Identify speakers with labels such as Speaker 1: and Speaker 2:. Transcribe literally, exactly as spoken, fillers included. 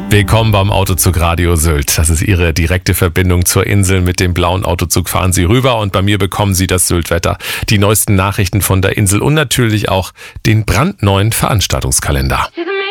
Speaker 1: Willkommen beim Autozug Radio Sylt. Das ist Ihre direkte Verbindung zur Insel. Mit dem blauen Autozug fahren Sie rüber und bei mir bekommen Sie das Sylt-Wetter, die neuesten Nachrichten von der Insel und natürlich auch den brandneuen Veranstaltungskalender.